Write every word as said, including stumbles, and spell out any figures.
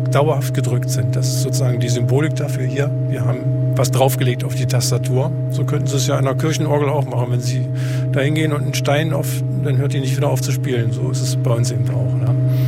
dauerhaft gedrückt sind. Das ist sozusagen die Symbolik dafür hier. Wir haben was draufgelegt auf die Tastatur. So könnten Sie es ja an einer Kirchenorgel auch machen. Wenn Sie da hingehen und einen Stein auf, dann hört die nicht wieder auf zu spielen. So ist es bei uns eben auch. Ne?